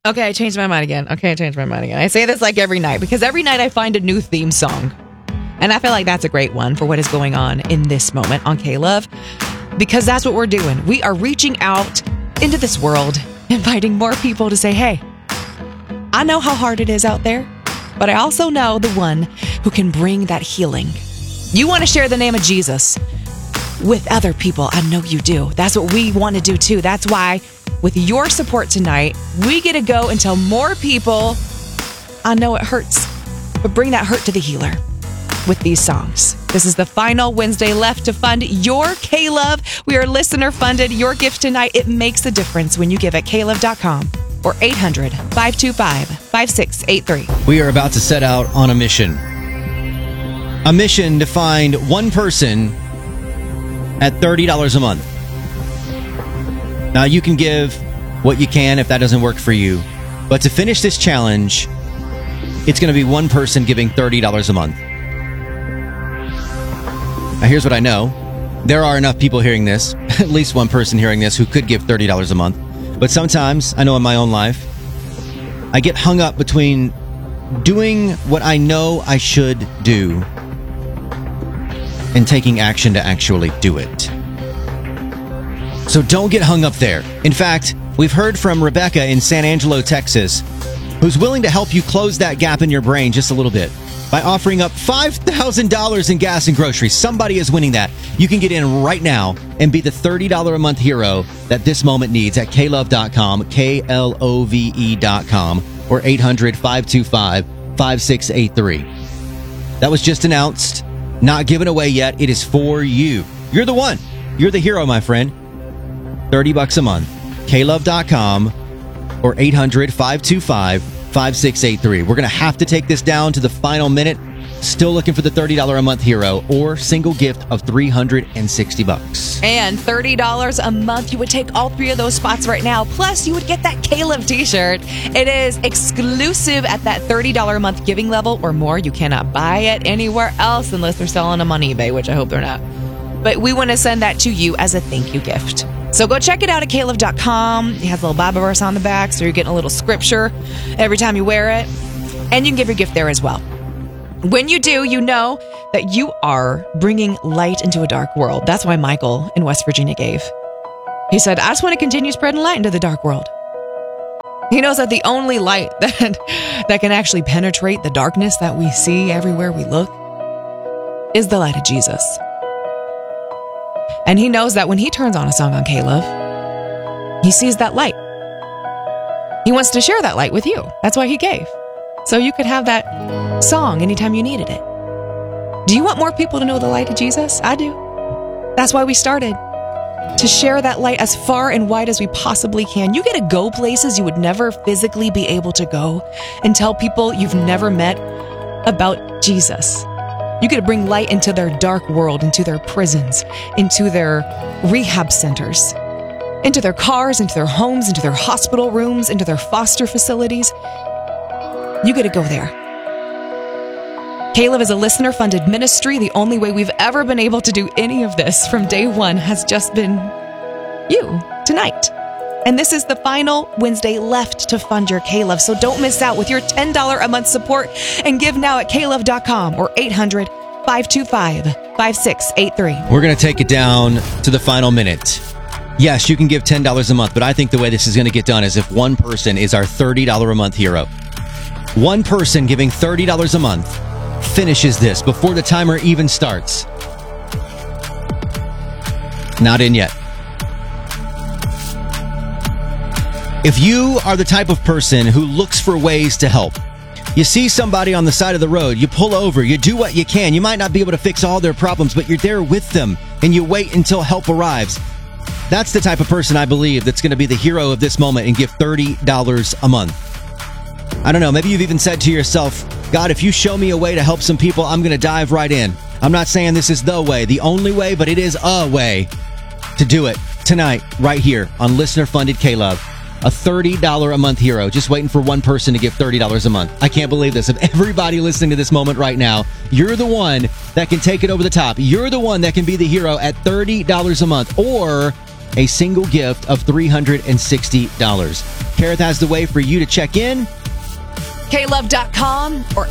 Okay, I changed my mind again. I say this like every night because every night I find a new theme song. And I feel like that's a great one for what is going on in this moment on K-Love, because that's what we're doing. We are reaching out into this world, inviting more people to say, hey, I know how hard it is out there, but I also know the one who can bring that healing. You want to share the name of Jesus with other people. I know you do. That's what we want to do too. That's why with your support tonight, we get to go and tell more people, I know it hurts, but bring that hurt to the healer with these songs. This is the final Wednesday left to fund your K-Love. We are listener funded. Your gift tonight, it makes a difference when you give at klove.com or 800-525-5683. We are about to set out on a mission. A mission to find one person at $30 a month. Now, you can give what you can if that doesn't work for you. But to finish this challenge, it's going to be one person giving $30 a month. Now, here's what I know. There are enough people hearing this, at least one person hearing this, who could give $30 a month. But sometimes, I know in my own life, I get hung up between doing what I know I should do and taking action to actually do it. So don't get hung up there. In fact, we've heard from Rebecca in San Angelo, Texas, who's willing to help you close that gap in your brain just a little bit by offering up $5,000 in gas and groceries. Somebody is winning that. You can get in right now and be the $30 a month hero that this moment needs at klove.com, KLOVE.com, or 800-525-5683. That was just announced, not given away yet. It is for you. You're the one. You're the hero, my friend. $30 a month. klove.com or 800-525-5683. We're going to have to take this down to the final minute. Still looking for the $30 a month hero or single gift of $360. And $30 a month, you would take all three of those spots right now. Plus, you would get that K-Love t-shirt. It is exclusive at that $30 a month giving level or more. You cannot buy it anywhere else unless they're selling them on eBay, which I hope they're not. But we want to send that to you as a thank you gift. So go check it out at klove.com. It has a little Bible verse on the back, so you're getting a little scripture every time you wear it. And you can give your gift there as well. When you do, you know that you are bringing light into a dark world. That's why Michael in West Virginia gave. He said, I just want to continue spreading light into the dark world. He knows that the only light that can actually penetrate the darkness that we see everywhere we look is the light of Jesus. And he knows that when he turns on a song on K-Love, he sees that light. He wants to share that light with you. That's why he gave. So you could have that song anytime you needed it. Do you want more people to know the light of Jesus? I do. That's why we started. To share that light as far and wide as we possibly can. You get to go places you would never physically be able to go and tell people you've never met about Jesus. You get to bring light into their dark world, into their prisons, into their rehab centers, into their cars, into their homes, into their hospital rooms, into their foster facilities. You get to go there. K-Love is a listener-funded ministry. The only way we've ever been able to do any of this from day one has just been you, tonight. And this is the final Wednesday left to fund your K-Love, so don't miss out with your $10 a month support and give now at klove.com or 800-525-5683. We're going to take it down to the final minute. Yes, you can give $10 a month, but I think the way this is going to get done is if one person is our $30 a month hero. One person giving $30 a month finishes this before the timer even starts. Not in yet. If you are the type of person who looks for ways to help, you see somebody on the side of the road, you pull over, you do what you can. You might not be able to fix all their problems, but you're there with them and you wait until help arrives. That's the type of person I believe that's going to be the hero of this moment and give $30 a month. I don't know, maybe you've even said to yourself, God, if you show me a way to help some people, I'm going to dive right in. I'm not saying this is the way, the only way, but it is a way to do it tonight, right here on listener-funded K-Love. A $30 a month hero, just waiting for one person to give $30 a month. I can't believe this. Of everybody listening to this moment right now, you're the one that can take it over the top. You're the one that can be the hero at $30 a month. Or a single gift of $360. Kareth has the way for you to check in. klove.com or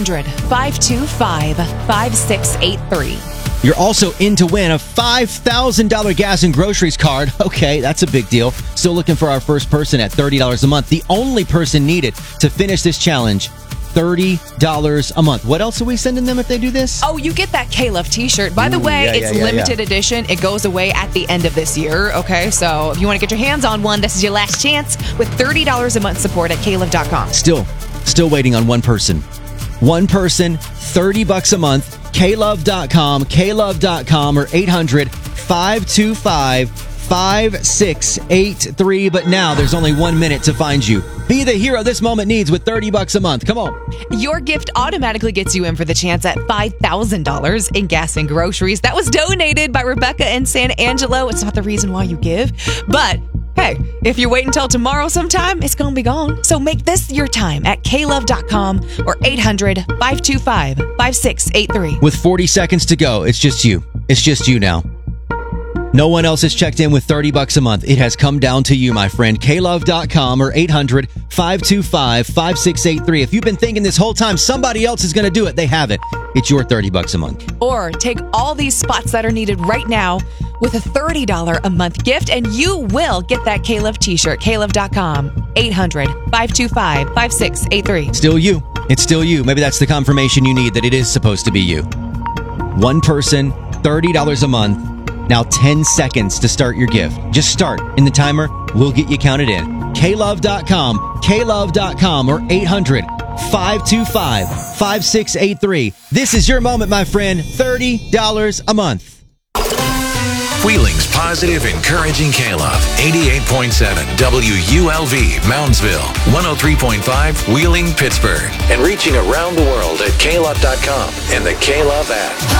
800-525-5683. You're also in to win a $5,000 gas and groceries card. Okay, that's a big deal. Still looking for our first person at $30 a month. The only person needed to finish this challenge, $30 a month. What else are we sending them if they do this? Oh, you get that K-Love t-shirt. By the way, it's limited edition. It goes away at the end of this year, okay? So if you want to get your hands on one, this is your last chance with $30 a month support at klove.com. Still waiting on one person. One person, $30 a month. klove.com, klove.com, or 800-525-5683. But now there's only 1 minute to find you. Be the hero this moment needs with $30 a month. Come on. Your gift automatically gets you in for the chance at $5,000 in gas and groceries. That was donated by Rebecca in San Angelo. It's not the reason why you give, but hey, if you wait until tomorrow sometime, it's going to be gone. So make this your time at klove.com or 800-525-5683. With 40 seconds to go, it's just you. It's just you now. No one else has checked in with $30 a month. It has come down to you, my friend. klove.com or 800-525-5683. If you've been thinking this whole time somebody else is going to do it, they have it. It's your $30 a month. Or take all these spots that are needed right now with a $30 a month gift, and you will get that K-Love t-shirt. klove.com, 800-525-5683. Still you. It's still you. Maybe that's the confirmation you need that it is supposed to be you. One person, $30 a month. Now 10 seconds to start your gift. Just start. In the timer, we'll get you counted in. klove.com, klove.com, or 800-525-5683. This is your moment, my friend. $30 a month. Wheeling's positive, encouraging K-Love. 88.7 WULV, Moundsville. 103.5 Wheeling, Pittsburgh. And reaching around the world at klove.com and the K-Love app.